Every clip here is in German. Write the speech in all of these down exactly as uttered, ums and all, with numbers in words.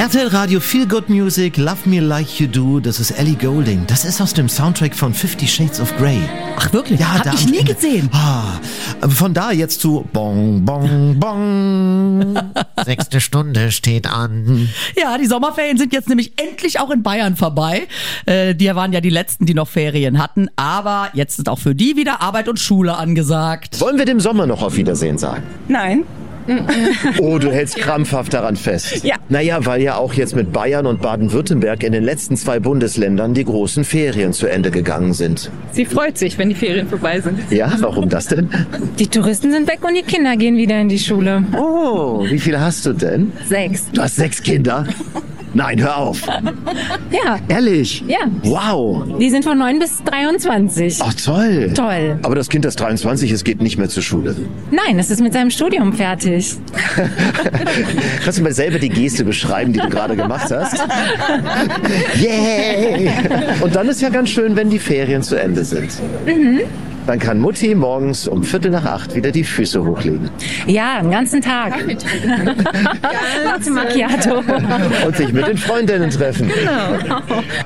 R T L Radio Feel Good Music, Love Me Like You Do, das ist Ellie Goulding. Das ist aus dem Soundtrack von Fifty Shades of Grey. Ach wirklich? Ja, Hab da ich nie Ende. gesehen. Ah, von da jetzt zu Bong, Bong, Bong. Sechste Stunde steht an. Ja, die Sommerferien sind jetzt nämlich endlich auch in Bayern vorbei. Äh, die waren ja die letzten, die noch Ferien hatten. Aber jetzt ist auch für die wieder Arbeit und Schule angesagt. Wollen wir dem Sommer noch auf Wiedersehen sagen? Nein. Oh, du hältst krampfhaft daran fest. Ja. Naja, weil ja auch jetzt mit Bayern und Baden-Württemberg in den letzten zwei Bundesländern die großen Ferien zu Ende gegangen sind. Sie freut sich, wenn die Ferien vorbei sind. Ja, warum das denn? Die Touristen sind weg und die Kinder gehen wieder in die Schule. Oh, wie viele hast du denn? Sechs. Du hast sechs Kinder? Nein, hör auf. Ja. Ehrlich? Ja. Wow. Die sind von neun bis dreiundzwanzig. Ach, toll. Toll. Aber das Kind, das dreiundzwanzig ist, geht nicht mehr zur Schule. Nein, es ist mit seinem Studium fertig. Kannst du mir selber die Geste beschreiben, die du gerade gemacht hast? Yay! Und dann ist ja ganz schön, wenn die Ferien zu Ende sind. Mhm. Dann kann Mutti morgens um Viertel nach acht wieder die Füße hochlegen. Ja, den ganzen Tag. Latte Macchiato. Und sich mit den Freundinnen treffen. Genau.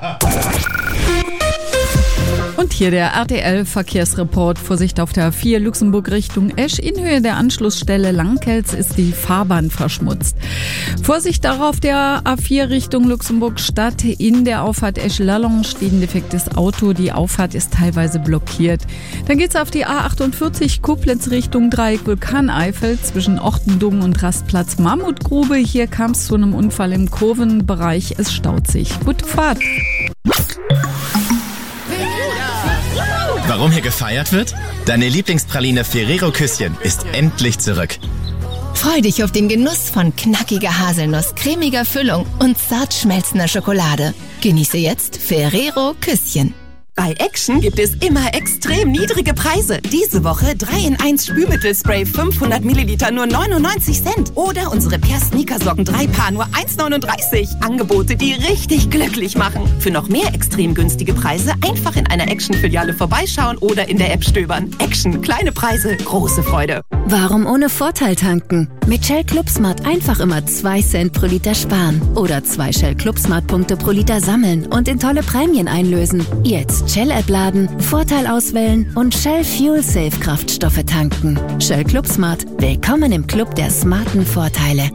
Und hier der R T L-Verkehrsreport. Vorsicht auf der A vier Luxemburg Richtung Esch. In Höhe der Anschlussstelle Langkels ist die Fahrbahn verschmutzt. Vorsicht auch auf der A vier Richtung Luxemburg-Stadt. In der Auffahrt Esch-Lalonge steht ein defektes Auto. Die Auffahrt ist teilweise blockiert. Dann geht's auf die A achtundvierzig Koblenz Richtung Dreieck Vulkaneifel zwischen Ochtendungen und Rastplatz Mammutgrube. Hier kam es zu einem Unfall im Kurvenbereich. Es staut sich. Gute Fahrt. Warum hier gefeiert wird? Deine Lieblingspraline Ferrero Küsschen ist endlich zurück. Freu dich auf den Genuss von knackiger Haselnuss, cremiger Füllung und zart schmelzender Schokolade. Genieße jetzt Ferrero Küsschen. Bei Action gibt es immer extrem niedrige Preise. Diese Woche drei in eins Spülmittelspray fünfhundert Milliliter nur neunundneunzig Cent. Oder unsere Per Sneakersocken drei Paar nur eins neununddreißig. Angebote, die richtig glücklich machen. Für noch mehr extrem günstige Preise einfach in einer Action-Filiale vorbeischauen oder in der App stöbern. Action, kleine Preise, große Freude. Warum ohne Vorteil tanken? Mit Shell ClubSmart einfach immer zwei Cent pro Liter sparen. Oder zwei Shell ClubSmart Punkte pro Liter sammeln und in tolle Prämien einlösen. Jetzt Shell-App laden, Vorteil auswählen und Shell Fuel Safe Kraftstoffe tanken. Shell ClubSmart. Willkommen im Club der smarten Vorteile.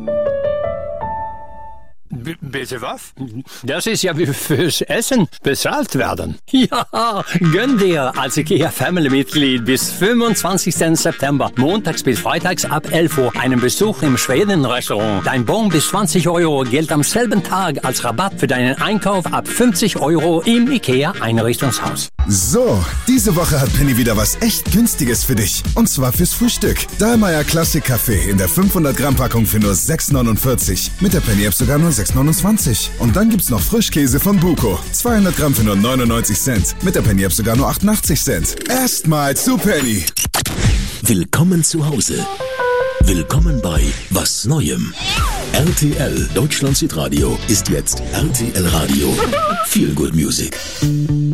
B- bitte was? Das ist ja wie fürs Essen bezahlt werden. Ja, gönn dir als IKEA-Family-Mitglied bis fünfundzwanzigsten September, montags bis freitags ab elf Uhr, einen Besuch im Schweden-Restaurant. Dein Bon bis zwanzig Euro gilt am selben Tag als Rabatt für deinen Einkauf ab fünfzig Euro im IKEA-Einrichtungshaus. So, diese Woche hat Penny wieder was echt Günstiges für dich. Und zwar fürs Frühstück. Dahlmeier Classic Kaffee in der fünfhundert Gramm Packung für nur sechs neunundvierzig. Mit der Penny App sogar nur sechs neunundzwanzig. Und dann gibt's noch Frischkäse von Buko. zweihundert Gramm für nur neunundneunzig Cent. Mit der Penny App sogar nur achtundachtzig Cent. Erstmal zu Penny. Willkommen zu Hause. Willkommen bei Was Neuem. R T L Deutschland Südradio ist jetzt R T L Radio. Feel Good Music.